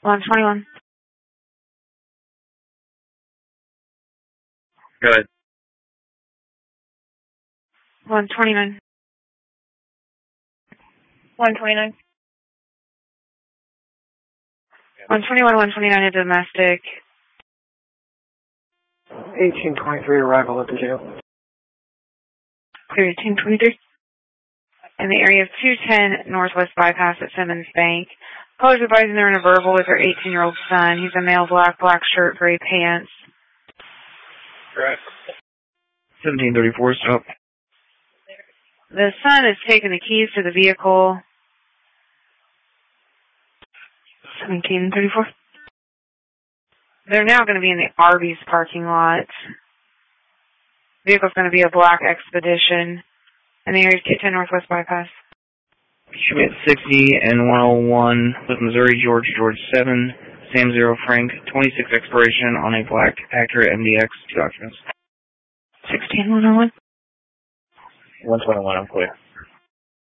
121. Go ahead. 129. 129. 121, 129 is domestic. 1823 arrival at the jail. Clear 1823. In the area of 210 Northwest Bypass at Simmons Bank. Callers advising they're in a verbal with their 18-year-old son. He's a male, black shirt, gray pants. Correct. 1734, stop. The son is taking the keys to the vehicle. 1734. They're now going to be in the Arby's parking lot. Vehicle's going to be a black Expedition. In the area of 210 Northwest Bypass. Schmidt 60 and 101 with Missouri, George 7, Sam 0 Frank, 26 expiration on a black Acura MDX, 2 documents. 16 101. 121, I'm clear.